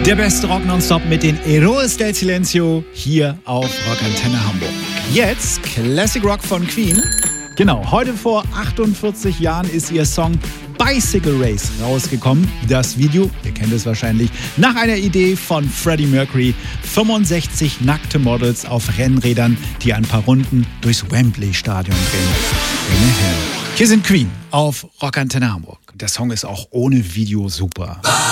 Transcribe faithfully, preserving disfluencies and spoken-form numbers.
Der beste Rock nonstop mit den Héroes del Silencio hier auf Rockantenne Hamburg. Jetzt Classic Rock von Queen. Genau, heute vor achtundvierzig Jahren ist ihr Song Bicycle Race rausgekommen. Das Video, ihr kennt es wahrscheinlich, nach einer Idee von Freddie Mercury. fünfundsechzig nackte Models auf Rennrädern, die ein paar Runden durchs Wembley-Stadion drehen. Hier sind Queen auf Rockantenne Hamburg. Der Song ist auch ohne Video super.